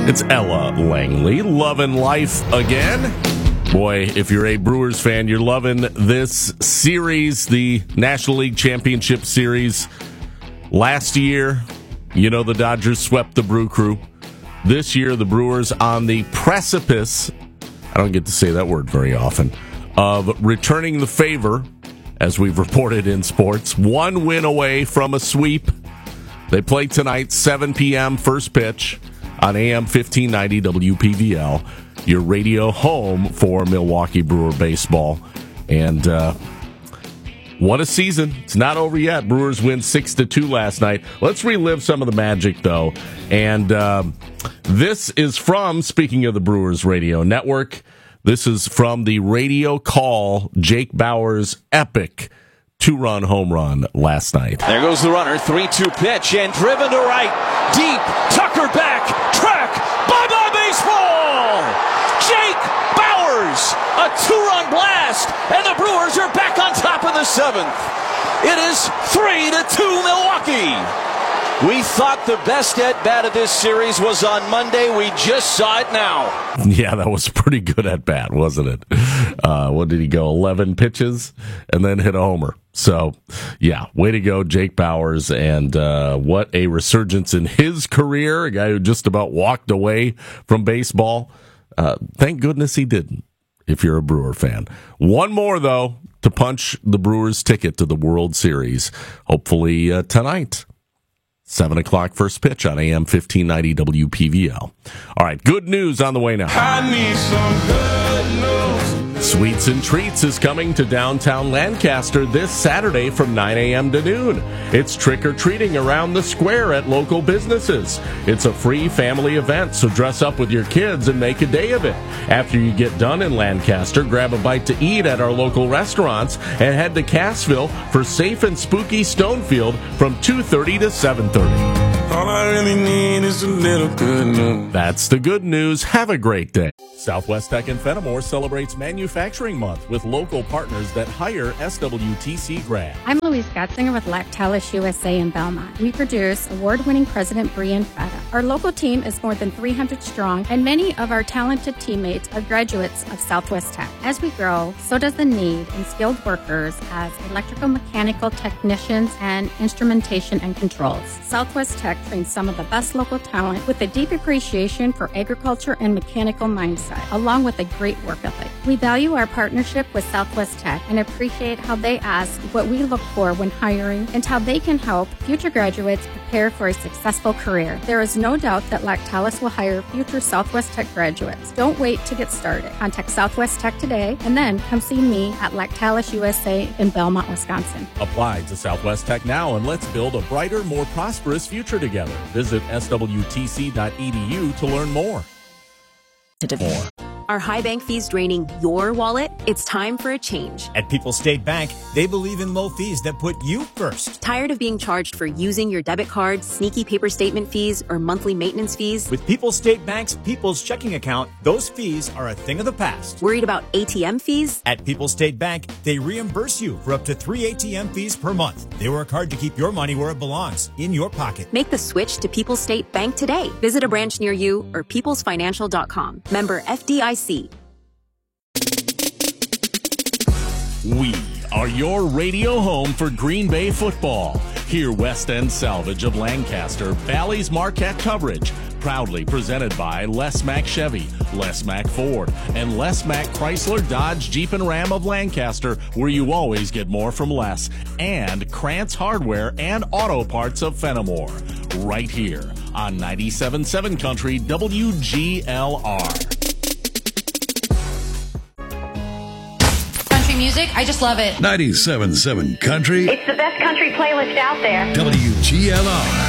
It's Ella Langley, loving life again. Boy, if you're a Brewers fan, you're loving this series, the National League Championship Series. Last year, you know, the Dodgers swept the Brew Crew. This year, the Brewers on the precipice, I don't get to say that word very often, of returning the favor, as we've reported in sports. One win away from a sweep. They play tonight, 7 p.m., first pitch on AM 1590 WPVL, your radio home for Milwaukee Brewer baseball. And what a season. It's not over yet. Brewers win 6-2 last night. Let's relive some of the magic, though. And this is from, speaking of the Brewers Radio Network, this is from the radio call, Jake Bauers' epic two-run home run last night. There goes the runner, 3-2 pitch, and driven to right, deep, Tucker back, track, bye-bye baseball! Jake Bauers, a two-run blast, and the Brewers are back on top in the seventh. It is 3-2 Milwaukee. We thought the best at-bat of this series was on Monday. We just saw it now. Yeah, that was pretty good at-bat, wasn't it? What did he go, 11 pitches and then hit a homer? So, yeah, way to go, Jake Bauers, and what a resurgence in his career, a guy who just about walked away from baseball. Thank goodness he didn't, if you're a Brewer fan. One more, though, to punch the Brewers' ticket to the World Series, hopefully tonight. 7 o'clock first pitch on AM 1590 WPVL. All right, good news on the way now. I need some good news. Sweets and Treats is coming to downtown Lancaster this Saturday from 9 a.m. to noon. It's trick-or-treating around the square at local businesses. It's a free family event, so dress up with your kids and make a day of it. After you get done in Lancaster, grab a bite to eat at our local restaurants and head to Cassville for Safe and Spooky Stonefield from 2:30 to 7:30. All I really need is a little good news. That's the good news. Have a great day. Southwest Tech in Fenimore celebrates Manufacturing Month with local partners that hire SWTC grads. I'm Louise Gatzinger with Lactalis USA in Belmont. We produce award-winning President Brie and Feta. Our local team is more than 300 strong, and many of our talented teammates are graduates of Southwest Tech. As we grow, so does the need in skilled workers as electrical mechanical technicians and instrumentation and controls. Southwest Tech trains some of the best local talent with a deep appreciation for agriculture and mechanical mindset, along with a great work ethic. We value our partnership with Southwest Tech and appreciate how they ask what we look for when hiring and how they can help future graduates prepare for a successful career. There is no doubt that Lactalis will hire future Southwest Tech graduates. Don't wait to get started. Contact Southwest Tech today and then come see me at Lactalis USA in Belmont, Wisconsin. Apply to Southwest Tech now and let's build a brighter, more prosperous future together. Visit swtc.edu to learn more. Are high bank fees draining your wallet? It's time for a change. At People's State Bank, they believe in low fees that put you first. Tired of being charged for using your debit card, sneaky paper statement fees, or monthly maintenance fees? With People's State Bank's People's Checking Account, those fees are a thing of the past. Worried about ATM fees? At People's State Bank, they reimburse you for up to 3 ATM fees per month. They work hard to keep your money where it belongs, in your pocket. Make the switch to People's State Bank today. Visit a branch near you or peoplesfinancial.com. Member FDIC. We are your radio home for Green Bay football. Hear West End Salvage of Lancaster, Valley's Marquette coverage. Proudly presented by Les Mack Chevy, Les Mack Ford, and Les Mack Chrysler, Dodge, Jeep, and Ram of Lancaster, where you always get more from less. And Krantz Hardware and Auto Parts of Fenimore. Right here on 97.7 Country WGLR. Music, I just love it. 97.7 Country. It's the best country playlist out there. WGLR.